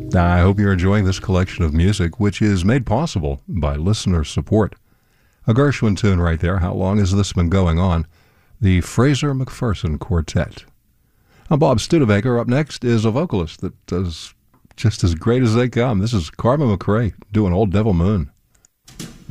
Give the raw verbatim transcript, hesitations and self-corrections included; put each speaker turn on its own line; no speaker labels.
I hope you're enjoying this collection of music, which is made possible by listener support. A Gershwin tune right there. How long has this been going on? The Fraser McPherson Quartet. I'm Bob Studebaker. Up next is a vocalist that does just as great as they come. This is Carmen McRae doing Old Devil Moon.